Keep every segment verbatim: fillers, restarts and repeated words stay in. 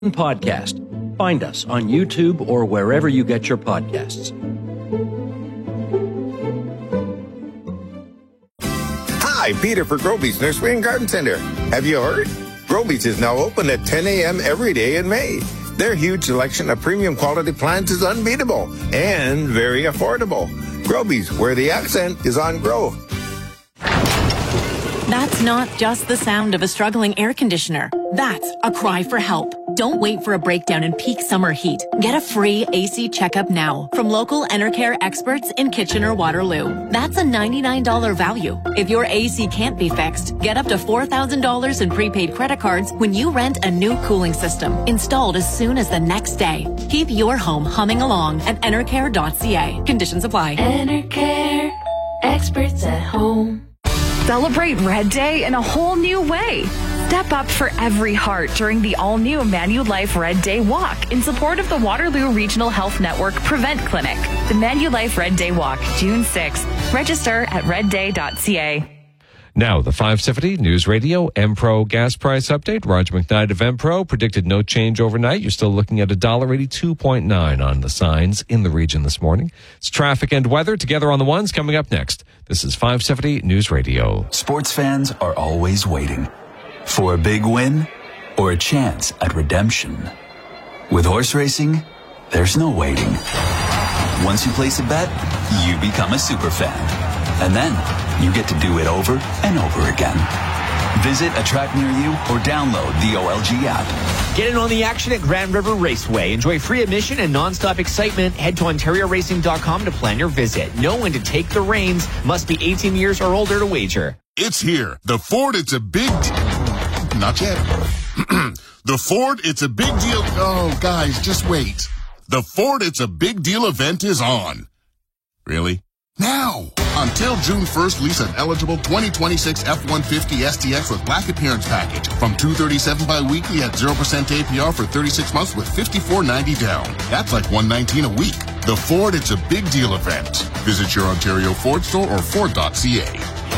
podcast. Find us on YouTube or wherever you get your podcasts. Hi, Peter for Groby's Nursery and Garden Center. Have you heard? Groby's is now open at ten a.m. every day in May. Their huge selection of premium quality plants is unbeatable and very affordable. Groby's, where the accent is on grow. That's not just the sound of a struggling air conditioner. That's a cry for help. Don't wait for a breakdown in peak summer heat. Get a free A C checkup now from local Enercare experts in Kitchener-Waterloo. That's a ninety-nine dollars value. If your A C can't be fixed, get up to four thousand dollars in prepaid credit cards when you rent a new cooling system, installed as soon as the next day. Keep your home humming along at enercare dot c a. Conditions apply. Enercare, experts at home. Celebrate Red Day in a whole new way. Step up for every heart during the all-new Manulife Red Day Walk in support of the Waterloo Regional Health Network Prevent Clinic. The Manulife Red Day Walk, June sixth. Register at red day dot c a. Now, the five seventy News Radio M-Pro gas price update. Roger McKnight of M-Pro predicted no change overnight. You're still looking at one dollar eighty-two point nine on the signs in the region this morning. It's traffic and weather together on the ones coming up next. This is five seventy News Radio. Sports fans are always waiting for a big win or a chance at redemption. With horse racing, there's no waiting. Once you place a bet, you become a super fan. And then you get to do it over and over again. Visit a track near you or download the O L G app. Get in on the action at Grand River Raceway. Enjoy free admission and nonstop excitement. Head to ontario racing dot com to plan your visit. Know when to take the reins. Must be eighteen years or older to wager. It's here. The Ford, it's a big deal. Not yet. The Ford, it's a big deal. Oh, guys, just wait. The Ford, it's a big deal event is on. Really? Now! Until June first, lease an eligible twenty twenty-six F one fifty S T X with black appearance package from two hundred thirty-seven dollars bi-weekly at zero percent A P R for thirty-six months with fifty-four ninety down. That's like one hundred nineteen dollars a week. The Ford, it's a big deal event. Visit your Ontario Ford store or ford dot c a.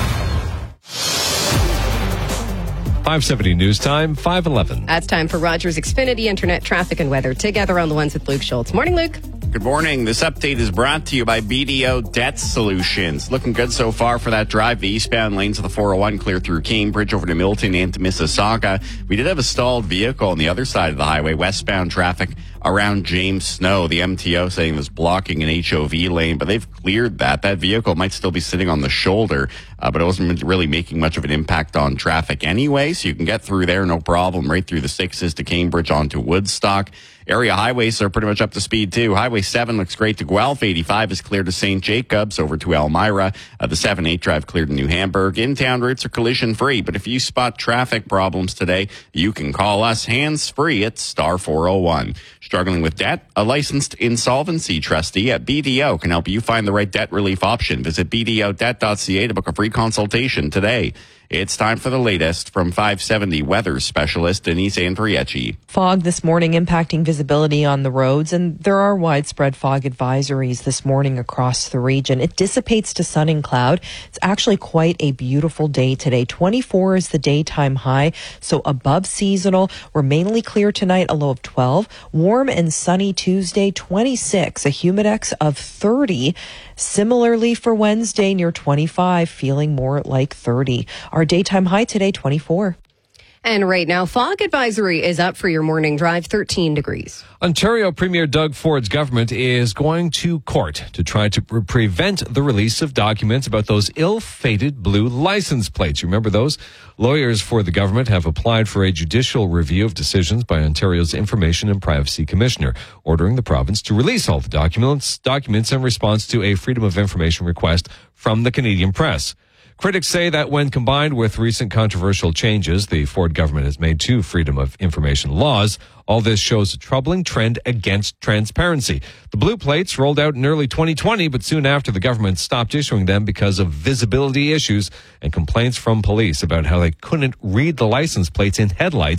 five seventy News Time, five eleven. That's time for Rogers Xfinity Internet Traffic and Weather. Together on the ones with Luke Schultz. Morning, Luke. Good morning. This update is brought to you by B D O Debt Solutions. Looking good so far for that drive. The eastbound lanes of the four oh one clear through Cambridge over to Milton and to Mississauga. We did have a stalled vehicle on the other side of the highway, westbound traffic around James Snow. The M T O saying there's blocking an H O V lane, but they've cleared that. That vehicle might still be sitting on the shoulder, uh, but it wasn't really making much of an impact on traffic anyway, so you can get through there, no problem, right through the sixes to Cambridge onto Woodstock. Area highways are pretty much up to speed, too. Highway seven looks great to Guelph. eighty-five is clear to Saint Jacobs over to Elmira. Uh, the seven eight drive clear to New Hamburg. In-town routes are collision-free, but if you spot traffic problems today, you can call us hands-free at star four oh one. Struggling with debt? A licensed insolvency trustee at B D O can help you find the right debt relief option. Visit b d o debt dot c a to book a free consultation today. It's time for the latest from five seventy weather specialist Denise Andriecci. Fog this morning impacting visibility on the roads, and there are widespread fog advisories this morning across the region. It dissipates to sun and cloud. It's actually quite a beautiful day today. twenty-four is the daytime high, so above seasonal. We're mainly clear tonight, a low of twelve. Warm and sunny Tuesday, twenty-six. A humidex of thirty. Similarly for Wednesday, near twenty-five, feeling more like thirty. Our daytime high today, twenty-four. And right now, fog advisory is up for your morning drive, thirteen degrees. Ontario Premier Doug Ford's government is going to court to try to pre- prevent the release of documents about those ill-fated blue license plates. You remember those? Lawyers for the government have applied for a judicial review of decisions by Ontario's Information and Privacy Commissioner, ordering the province to release all the documents, documents in response to a Freedom of Information request from the Canadian press. Critics say that when combined with recent controversial changes the Ford government has made to Freedom of Information laws, all this shows a troubling trend against transparency. The blue plates rolled out in early twenty twenty, but soon after the government stopped issuing them because of visibility issues and complaints from police about how they couldn't read the license plates in headlights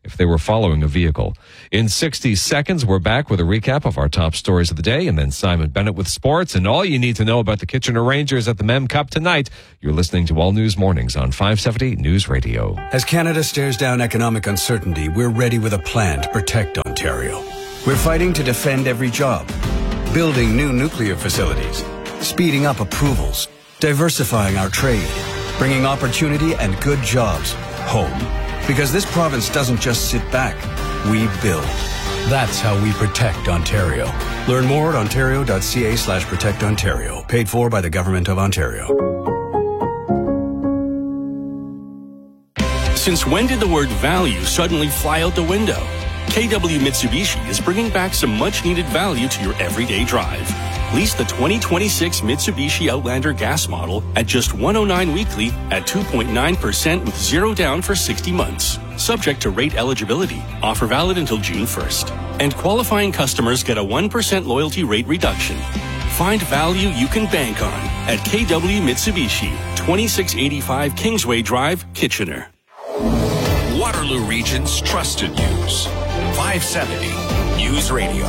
if they were following a vehicle. In sixty seconds, we're back with a recap of our top stories of the day, and then Simon Bennett with sports and all you need to know about the Kitchener Rangers at the Mem Cup tonight. You're listening to All News Mornings on five seventy News Radio. As Canada stares down economic uncertainty, we're ready with a plan to protect Ontario. We're fighting to defend every job, building new nuclear facilities, speeding up approvals, diversifying our trade, bringing opportunity and good jobs home. Because this province doesn't just sit back, we build. That's how we protect Ontario. Learn more at ontario.ca slash protect Ontario. Paid for by the Government of Ontario. Since when did the word value suddenly fly out the window? K W Mitsubishi is bringing back some much-needed value to your everyday drive. Lease the twenty twenty-six Mitsubishi Outlander gas model at just one hundred nine weekly at two point nine percent with zero down for sixty months. Subject to rate eligibility. Offer valid until June first. And qualifying customers get a one percent loyalty rate reduction. Find value you can bank on at K W Mitsubishi, twenty-six eighty-five Kingsway Drive, Kitchener. Waterloo Region's trusted news. five seventy News Radio.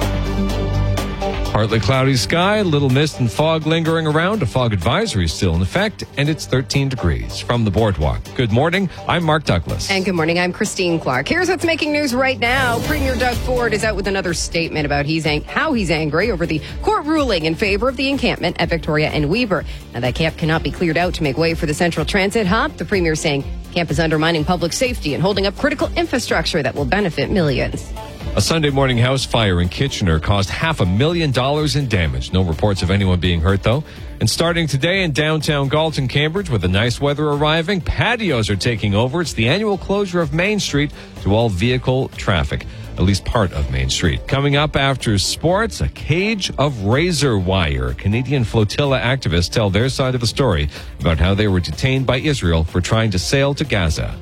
Partly cloudy sky, little mist and fog lingering around. A fog advisory is still in effect, and it's thirteen degrees. From the Boardwalk. Good morning. I'm Mark Douglas. And good morning. I'm Christine Clark. Here's what's making news right now. Premier Doug Ford is out with another statement about he's ang- how he's angry over the court ruling in favor of the encampment at Victoria and Weber. Now, that camp cannot be cleared out to make way for the Central Transit Hub. The Premier saying camp is undermining public safety and holding up critical infrastructure that will benefit millions. A Sunday morning house fire in Kitchener caused half a million dollars in damage. No reports of anyone being hurt, though. And starting today in downtown Galton, Cambridge, with the nice weather arriving, patios are taking over. It's the annual closure of Main Street to all vehicle traffic, at least part of Main Street. Coming up after sports, a cage of razor wire. Canadian flotilla activists tell their side of the story about how they were detained by Israel for trying to sail to Gaza.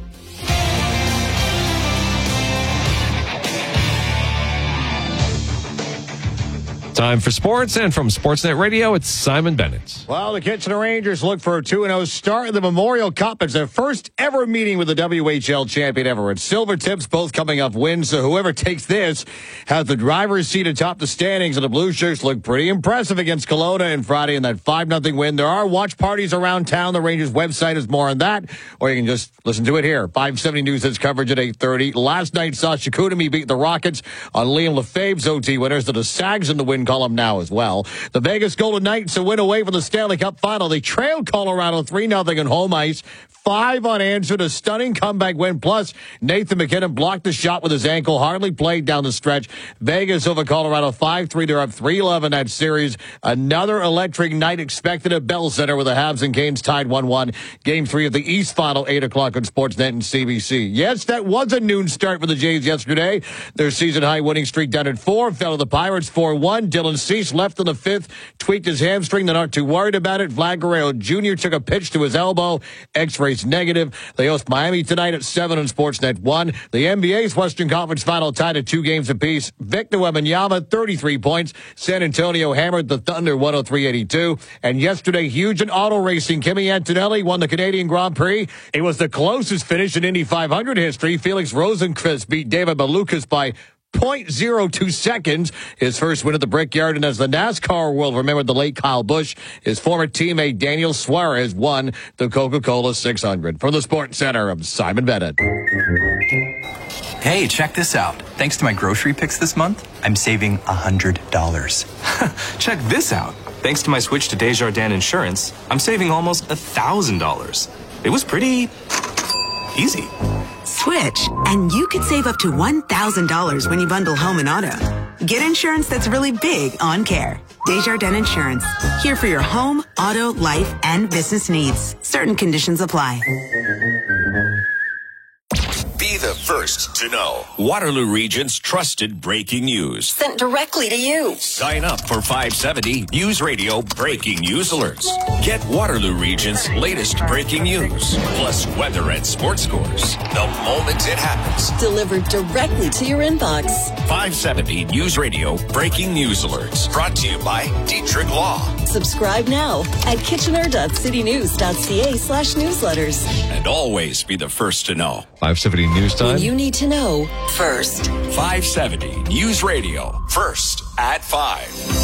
Time for sports, and from Sportsnet Radio, it's Simon Bennett. Well, the Kitchener Rangers look for a two and oh start in the Memorial Cup. It's their first ever meeting with the W H L champion ever. It's Silvertips, both coming off wins, so whoever takes this has the driver's seat atop the standings, and the Blue Shirts look pretty impressive against Kelowna on Friday in that five nothing win. There are watch parties around town. The Rangers website is more on that, or you can just listen to it here. five seventy News has coverage at eight thirty. Last night saw Chicoutimi beat the Rockets on Liam Lefebvre's O T winners. The Sags in the win column now as well. The Vegas Golden Knights a win away from the Stanley Cup final. They trailed Colorado three nothing on home ice. Five unanswered, a stunning comeback win. Plus, Nathan McKinnon blocked the shot with his ankle, hardly played down the stretch. Vegas over Colorado five three. They're up three eleven that series. Another electric night expected at Bell Center with the Habs and Canes tied one one. Game three of the East final, eight o'clock on Sportsnet and C B C. Yes, that was a noon start for the Jays yesterday. Their season-high winning streak down at four. Fell to the Pirates four one. Dylan Cease left in the fifth, tweaked his hamstring. They're not too worried about it. Vlad Guerrero Junior took a pitch to his elbow. X-rays negative. They host Miami tonight at seven on Sportsnet one. The N B A's Western Conference final tied at two games apiece. Victor Wembanyama, thirty-three points. San Antonio hammered the Thunder one oh three eighty-two. And yesterday, huge in auto racing. Kimi Antonelli won the Canadian Grand Prix. It was the closest finish in Indy five hundred history. Felix Rosenqvist beat David Malukas by zero point zero two seconds. His first win at the Brickyard. And as the NASCAR world remembered the late Kyle Busch, his former teammate Daniel Suarez won the Coca-Cola six hundred. From the Sports Center, I'm Simon Bennett. Hey, check this out. Thanks to my grocery picks this month, I'm saving one hundred dollars. Check this out. Thanks to my switch to Desjardins Insurance, I'm saving almost one thousand dollars. It was pretty easy. Switch, and you could save up to one thousand dollars when you bundle home and auto. Get insurance that's really big on care. Desjardins Insurance. Here for your home, auto, life, and business needs. Certain conditions apply. Be the first to know Waterloo Region's trusted breaking news. Sent directly to you. Sign up for five seventy News Radio Breaking News Alerts. Get Waterloo Region's latest breaking news, plus weather and sports scores, the moment it happens. Delivered directly to your inbox. five seventy News Radio Breaking News Alerts. Brought to you by Dietrich Law. Subscribe now at kitchener.citynews.ca slash newsletters. And always be the first to know. five seventy News Time. When you need to know first. five seventy News Radio. First at five.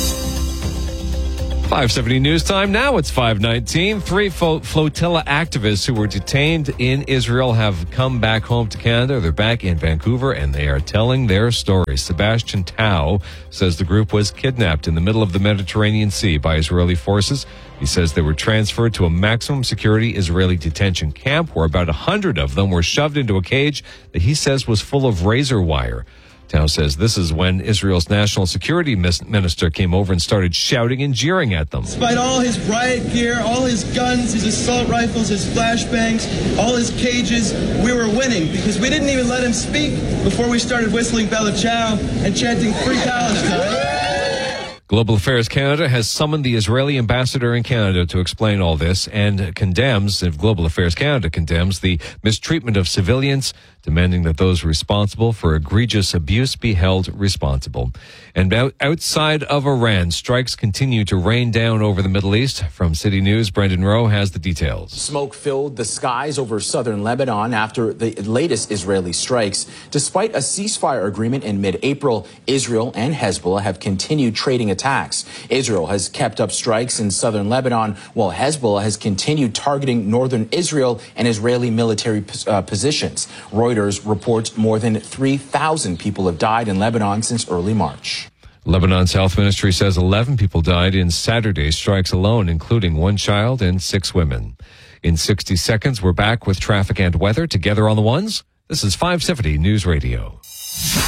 five seventy News Time. Now it's five nineteen. Three fo- flotilla activists who were detained in Israel have come back home to Canada. They're back in Vancouver, and they are telling their story. Sebastian Tau says the group was kidnapped in the middle of the Mediterranean Sea by Israeli forces. He says they were transferred to a maximum security Israeli detention camp where about one hundred of them were shoved into a cage that he says was full of razor wire. Tao says this is when Israel's national security minister came over and started shouting and jeering at them. Despite all his riot gear, all his guns, his assault rifles, his flashbangs, all his cages, we were winning because we didn't even let him speak before we started whistling Bella Ciao and chanting Free Palestine. Global Affairs Canada has summoned the Israeli ambassador in Canada to explain all this and condemns, if Global Affairs Canada condemns, the mistreatment of civilians, demanding that those responsible for egregious abuse be held responsible. And out, outside of Iran, strikes continue to rain down over the Middle East. From City News, Brendan Rowe has the details. Smoke filled the skies over southern Lebanon after the latest Israeli strikes. Despite a ceasefire agreement in mid-April, Israel and Hezbollah have continued trading attacks. Israel has kept up strikes in southern Lebanon, while Hezbollah has continued targeting northern Israel and Israeli military uh, positions. Reuters reports more than three thousand people have died in Lebanon since early March. Lebanon's health ministry says eleven people died in Saturday's strikes alone, including one child and six women. In sixty seconds, we're back with traffic and weather together on the ones. This is five seventy News Radio.